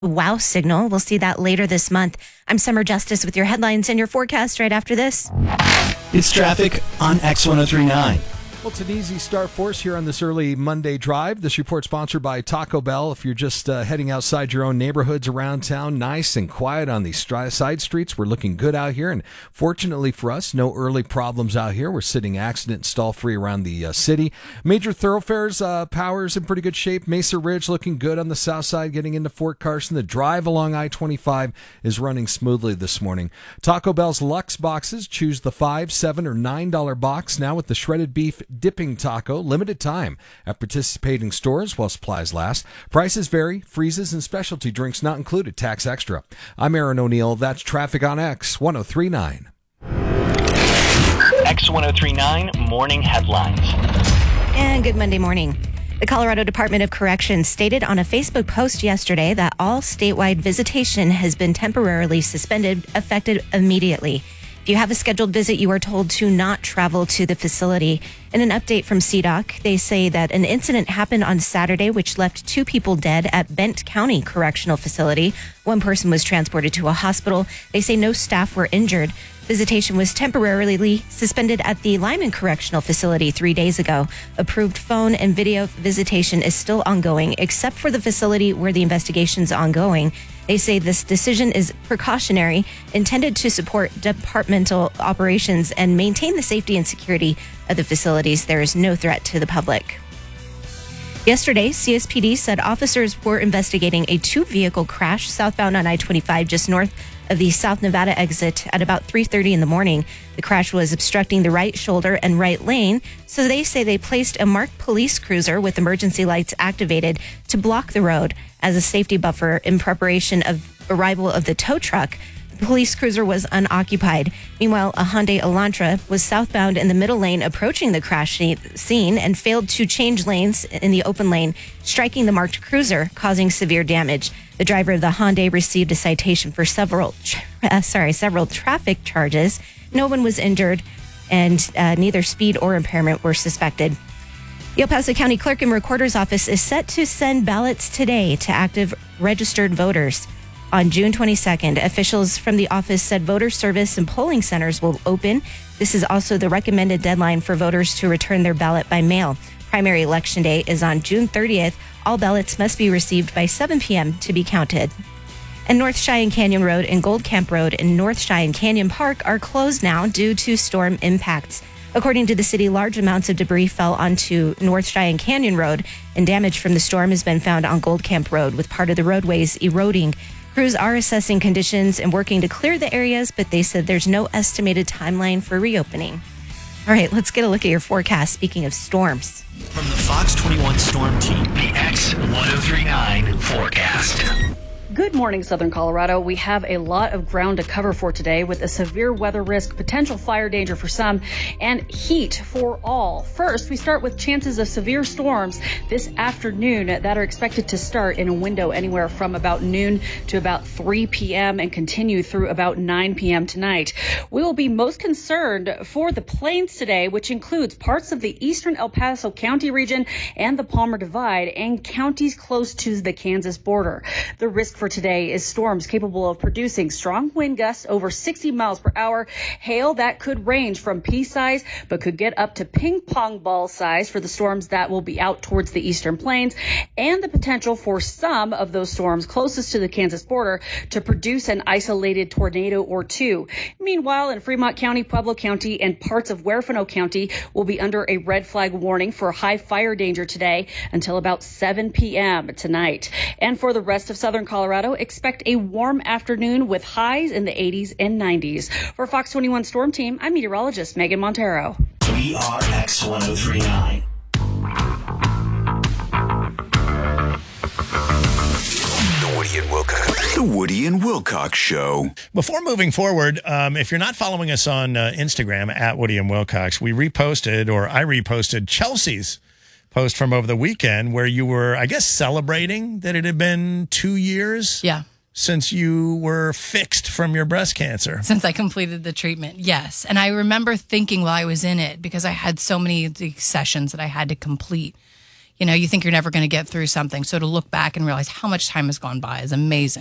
wow signal. We'll see that later this month. I'm Summer Justice with your headlines and your forecast right after this. It's traffic on X1039. Well, it's an easy start for us here on this early Monday drive. This report sponsored by Taco Bell. If you're just heading outside your own neighborhoods around town, nice and quiet on these side streets. We're looking good out here. And fortunately for us, no early problems out here. We're sitting accident stall-free around the city. Major thoroughfares, Power's in pretty good shape. Mesa Ridge looking good on the south side, getting into Fort Carson. The drive along I-25 is running smoothly this morning. Taco Bell's Lux boxes. Choose the $5, $7, or $9 box now with the shredded beef dipping taco, limited time at participating stores while supplies last. Prices vary, freezes and specialty drinks not included, tax extra. I'm Aaron O'Neill. That's traffic on X1039. X1039 Morning Headlines. And good Monday morning. The Colorado Department of Corrections stated on a Facebook post yesterday that all statewide visitation has been temporarily suspended, effective immediately. If you have a scheduled visit, you are told to not travel to the facility. In an update from CDOC, they say that an incident happened on Saturday, which left 2 people dead at Bent County Correctional Facility. 1 person was transported to a hospital. They say no staff were injured. Visitation was temporarily suspended at the Lyman Correctional Facility 3 days ago. Approved phone and video visitation is still ongoing, except for the facility where the investigation is ongoing. They say this decision is precautionary, intended to support departmental operations and maintain the safety and security of the facilities. There is no threat to the public. Yesterday, CSPD said officers were investigating a 2-vehicle crash southbound on I-25 just north of the South Nevada exit at about 3:30 in the morning. The crash was obstructing the right shoulder and right lane, so they say they placed a marked police cruiser with emergency lights activated to block the road as a safety buffer in preparation of arrival of the tow truck. The police cruiser was unoccupied. Meanwhile, a Hyundai Elantra was southbound in the middle lane approaching the crash scene and failed to change lanes in the open lane, striking the marked cruiser, causing severe damage. The driver of the Hyundai received a citation for several traffic charges. No one was injured, and neither speed or impairment were suspected. The El Paso County Clerk and Recorder's Office is set to send ballots today to active registered voters. On June 22nd, officials from the office said voter service and polling centers will open. This is also the recommended deadline for voters to return their ballot by mail. Primary election day is on June 30th. All ballots must be received by 7 p.m. to be counted. And North Cheyenne Canyon Road and Gold Camp Road in North Cheyenne Canyon Park are closed now due to storm impacts. According to the city, large amounts of debris fell onto North Cheyenne Canyon Road, and damage from the storm has been found on Gold Camp Road, with part of the roadways eroding. Crews are assessing conditions and working to clear the areas, but they said there's no estimated timeline for reopening. All right, let's get a look at your forecast. Speaking of storms. From the Fox 21 Storm Team, the X1039 forecast. Good morning, Southern Colorado. We have a lot of ground to cover for today with a severe weather risk, potential fire danger for some, and heat for all. First, we start with chances of severe storms this afternoon that are expected to start in a window anywhere from about noon to about 3 p.m. and continue through about 9 p.m. tonight. We will be most concerned for the plains today, which includes parts of the eastern El Paso County region and the Palmer Divide and counties close to the Kansas border. The risk for today is storms capable of producing strong wind gusts over 60 miles per hour, hail that could range from pea size but could get up to ping pong ball size for the storms that will be out towards the eastern plains, and the potential for some of those storms closest to the Kansas border to produce an isolated tornado or two. Meanwhile, in Fremont County, Pueblo County, and parts of Huerfano County will be under a red flag warning for high fire danger today until about 7 p.m. tonight. And for the rest of Southern Colorado, expect a warm afternoon with highs in the 80s and 90s. For Fox 21 Storm Team, I'm meteorologist Megan Montero. We are X1039. The Woody and Wilcox Show. Before moving forward, if you're not following us on Instagram at Woody and Wilcox, I reposted Chelsea's post from over the weekend where you were, I guess, celebrating that it had been 2 years since you were fixed from your breast cancer. Since I completed the treatment, yes. And I remember thinking while I was in it, because I had so many of the sessions that I had to complete, You know, you think you're never going to get through something. So to look back and realize how much time has gone by is amazing.